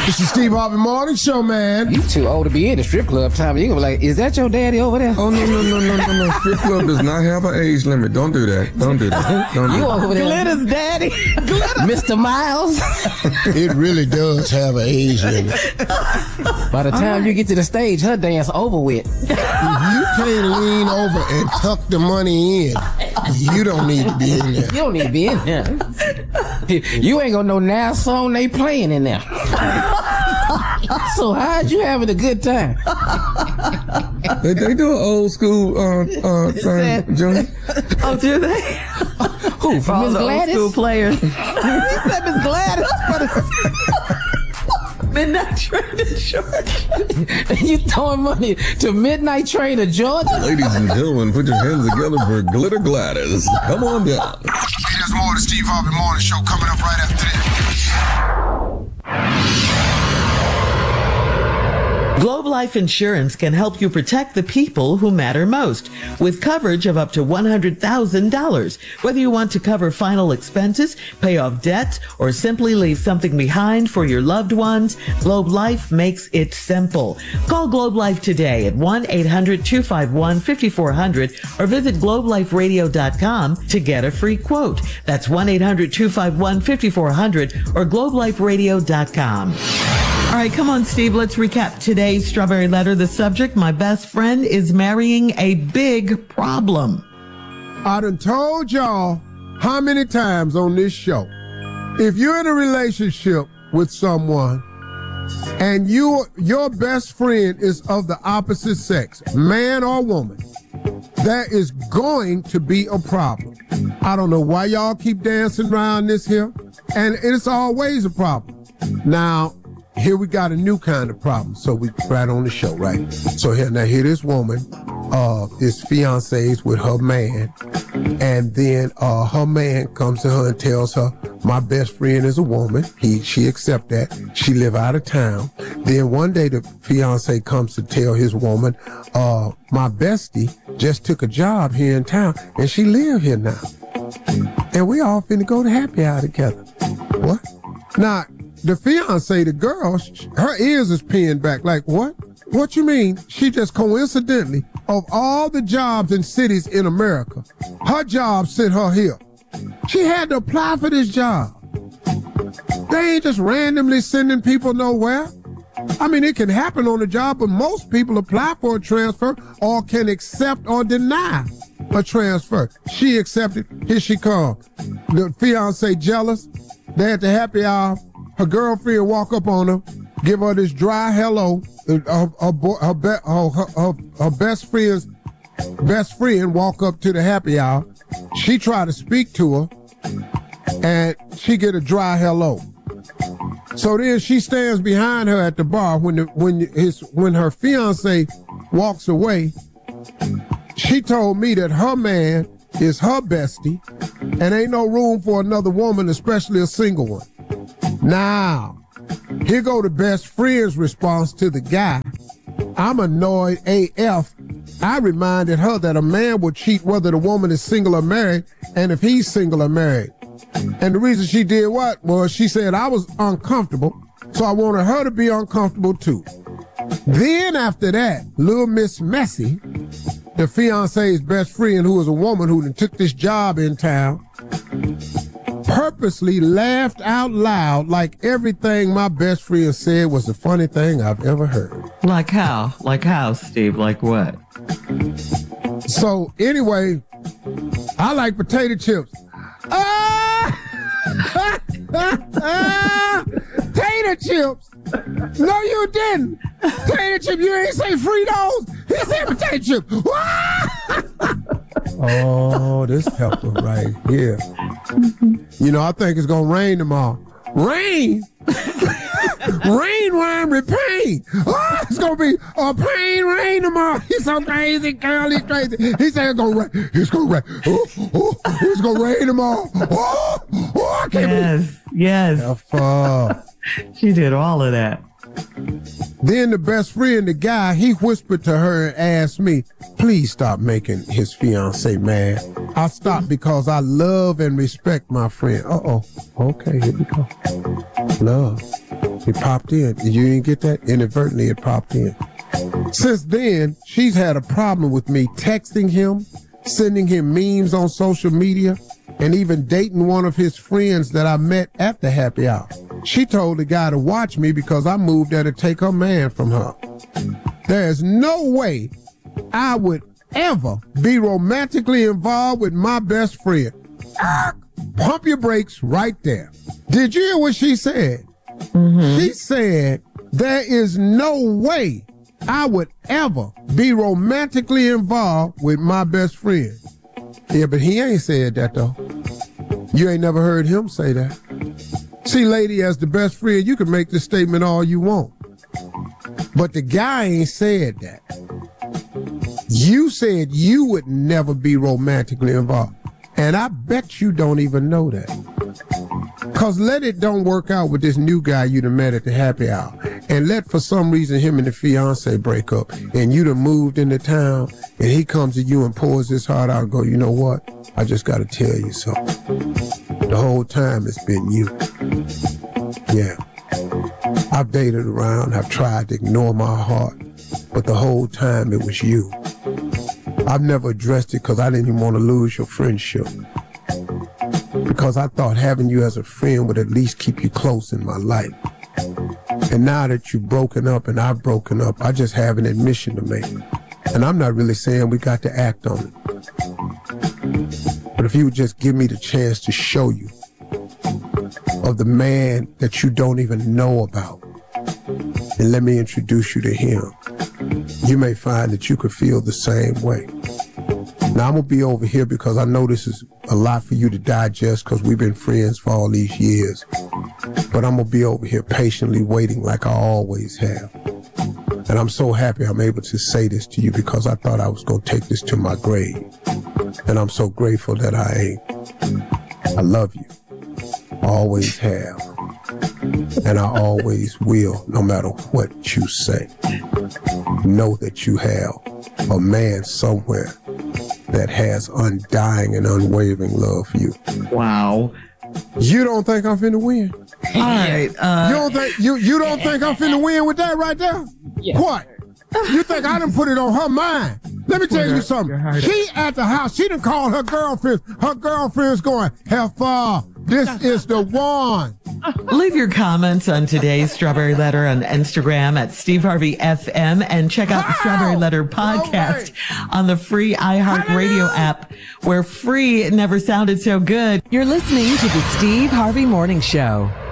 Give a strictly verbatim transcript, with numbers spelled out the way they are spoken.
This is Steve Harvey Morning Show, man. You too old to be in the strip club, Tommy. You gonna be like, is that your daddy over there? Oh, no, no, no, no, no, no. Strip club does not have an age limit. Don't do that. Don't do that. Don't do You that. over there. Glitter's daddy. Glitter. Mister Miles. It really does have an age limit. By the time you get to the stage, her dance over with. If you can't lean over and tuck the money in, you don't need to be in there. You don't need to be in there. You ain't gonna know now song they playing in there. So how'd you having a good time? They, they do an old school uh, uh, thing, Junior. Oh, do they? Who, from All Miss the old Gladys? school players. He said Miss Gladys, but it's Midnight Train in Georgia. You throwing money to Midnight Train to Georgia? Ladies and gentlemen, put your hands together for Glitter Gladys. Come on down. Hey, there's more of the Steve Harvey Morning Show coming up right after this. Globe Life Insurance can help you protect the people who matter most with coverage of up to one hundred thousand dollars. Whether you want to cover final expenses, pay off debts, or simply leave something behind for your loved ones, Globe Life makes it simple. Call Globe Life today at one eight hundred two five one five four zero zero or visit globe life radio dot com to get a free quote. That's one eight hundred two five one five four zero zero or globe life radio dot com. All right, come on, Steve. Let's recap today's Strawberry Letter. The subject, my best friend is marrying a big problem. I done told y'all how many times on this show, if you're in a relationship with someone and you, your best friend is of the opposite sex, man or woman, that is going to be a problem. I don't know why y'all keep dancing around this here, and it's always a problem. Now, here we got a new kind of problem, so we right on the show, right? So here, now here this woman, uh, is fiancés with her man, and then uh, her man comes to her and tells her, my best friend is a woman. He, she accept that. She live out of town. Then one day the fiancé comes to tell his woman, uh, my bestie just took a job here in town, and she live here now. And we all finna go to happy hour together. What? Now, the fiancé, the girl, her ears is pinned back. Like, what? What you mean? She just coincidentally, of all the jobs in cities in America, her job sent her here. She had to apply for this job. They ain't just randomly sending people nowhere. I mean, it can happen on the job, but most people apply for a transfer or can accept or deny a transfer. She accepted. Here she comes. The fiancé jealous. They at the happy hour. Her girlfriend walk up on her, give her this dry hello. Her, her, her, her, her, her, her best friend's best friend walk up to the happy hour. She try to speak to her, and she get a dry hello. So then she stands behind her at the bar when the, when his when her fiance walks away. She told me that her man is her bestie, and ain't no room for another woman, especially a single one. Now, here go the best friend's response to the guy. I'm annoyed A F. I reminded her that a man will cheat whether the woman is single or married, and if he's single or married. And the reason she did what was she said I was uncomfortable, so I wanted her to be uncomfortable too. Then after that, little Miss Messy, the fiancé's best friend, who was a woman who took this job in town, purposely laughed out loud like everything my best friend said was the funny thing I've ever heard. Like how? Like how, Steve? Like what? So anyway, I like potato chips. Ah! Tater chips. No, you didn't. Tater chip. You ain't say Fritos. He said potato chip. Oh, this pepper right here. You know, I think it's gonna rain tomorrow. Rain? Rain rhyme with pain. Oh, it's gonna be a pain rain tomorrow. He's so crazy, girl. He's crazy. He said it's gonna rain. It's gonna rain. Oh, oh, it's gonna rain tomorrow. Oh, oh I can't Yes, be. yes. F- She did all of that. Then the best friend, the guy, he whispered to her and asked me, please stop making his fiancé mad. I stopped because I love and respect my friend. Uh-oh. Okay, here we go. Love. It popped in. You didn't get that? Inadvertently, it popped in. Since then, she's had a problem with me texting him, sending him memes on social media, and even dating one of his friends that I met at the happy hour. She told the guy to watch me because I moved there to take her man from her. There's no way I would ever be romantically involved with my best friend. Pump your brakes right there. Did you hear what she said? Mm-hmm. She said, there is no way I would ever be romantically involved with my best friend. Yeah, but he ain't said that, though. You ain't never heard him say that. See, lady, as the best friend, you can make this statement all you want. But the guy ain't said that. You said you would never be romantically involved. And I bet you don't even know that. Because let it don't work out with this new guy you done met at the happy hour. And let, for some reason, him and the fiance break up. And you done moved into town. And he comes to you and pours his heart out and go, you know what? I just got to tell you something. The whole time it's been you. Yeah. I've dated around. I've tried to ignore my heart. But the whole time it was you. I've never addressed it because I didn't even want to lose your friendship. Because I thought having you as a friend would at least keep you close in my life. And now that you've broken up and I've broken up, I just have an admission to make. And I'm not really saying we got to act on it. But if you would just give me the chance to show you of the man that you don't even know about, and let me introduce you to him, you may find that you could feel the same way. Now, I'm going to be over here because I know this is a lot for you to digest because we've been friends for all these years. But I'm going to be over here patiently waiting like I always have. And I'm so happy I'm able to say this to you because I thought I was going to take this to my grave. And I'm so grateful that I ain't. I love you. Always have. And I always will, no matter what you say. Know that you have a man somewhere that has undying and unwavering love for you. Wow. You don't think I'm finna win? All right. Uh, you don't think you you don't think I'm finna win with that right there? Yeah. What? You think I done put it on her mind? Let me tell you something. She at the house, she done called her girlfriends. Her girlfriend's going, Heifer, this is the one. Leave your comments on today's Strawberry Letter on Instagram at Steve Harvey F M and check out the Strawberry Letter podcast on the free iHeartRadio app where free never sounded so good. You're listening to the Steve Harvey Morning Show.